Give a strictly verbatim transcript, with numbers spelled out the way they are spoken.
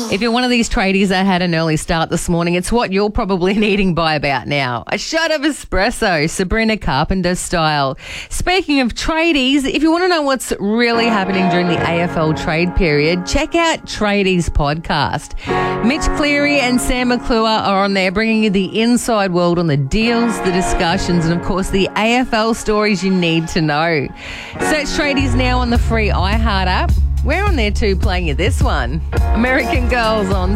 If you're one of these tradies that had an early start this morning, it's what you're probably needing by about now. A shot of espresso, Sabrina Carpenter style. Speaking of tradies, if you want to know what's really happening during the A F L trade period, check out Tradies Podcast. Mitch Cleary and Sam McClure are on there bringing you the inside world on the deals, the discussions, and of course the A F L stories you need to know. Search Tradies now on the free iHeart app. We're on there too playing you this one. American Girls on